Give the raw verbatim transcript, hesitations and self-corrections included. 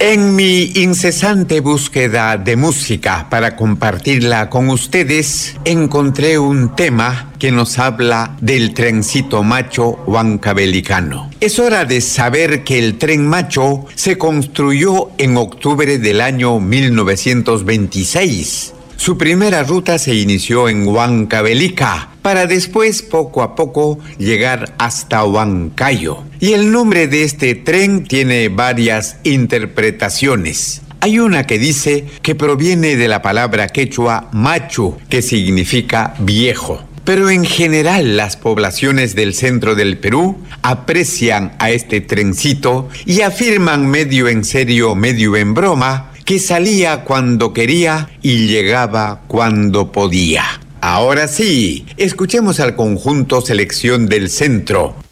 En mi incesante búsqueda de música para compartirla con ustedes, encontré un tema que nos habla del trencito macho huancabelicano. Es hora de saber que el tren macho se construyó en octubre del año mil novecientos veintiséis. Su primera ruta se inició en Huancavelica, para después poco a poco llegar hasta Huancayo. Y el nombre de este tren tiene varias interpretaciones. Hay una que dice que proviene de la palabra quechua machu, que significa viejo. Pero en general las poblaciones del centro del Perú aprecian a este trencito y afirman medio en serio, medio en broma, que salía cuando quería y llegaba cuando podía. Ahora sí, escuchemos al conjunto Selección del Centro